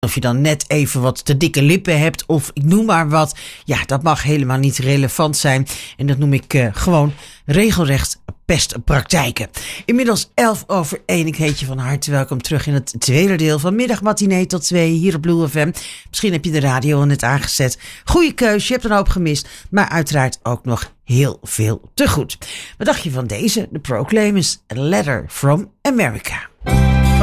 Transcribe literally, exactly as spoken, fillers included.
Of je dan net even wat te dikke lippen hebt of ik noem maar wat. Ja, dat mag helemaal niet relevant zijn. En dat noem ik uh, gewoon regelrecht pestpraktijken. Inmiddels elf over één. Ik heet je van harte welkom terug in het tweede deel van Middagmatinee tot twee hier op Blue F M. Misschien heb je de radio al net aangezet. Goeie keus, je hebt een hoop gemist. Maar uiteraard ook nog heel veel te goed. Wat dacht je van deze? The Proclaimers, A Letter from America.